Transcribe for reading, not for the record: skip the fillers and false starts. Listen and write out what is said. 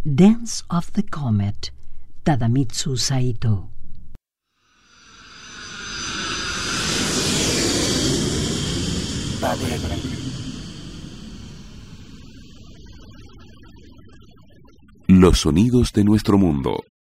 Dance of the Comet, Tadamitsu Saito. Los sonidos de nuestro mundo.